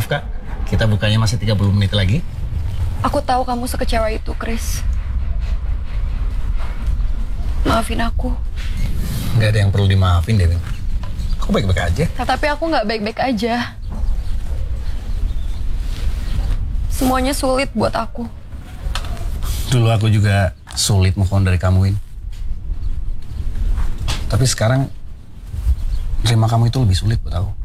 Maaf Kak, kita bukanya masih 30 menit lagi. Aku tahu kamu sekecewa itu, Chris. Maafin aku. Nggak ada yang perlu dimaafin, Dewi. Aku baik-baik aja. Tapi aku nggak baik-baik aja. Semuanya sulit buat aku. Dulu aku juga sulit move on dari kamu, Win. Tapi sekarang, terima kamu itu lebih sulit buat aku.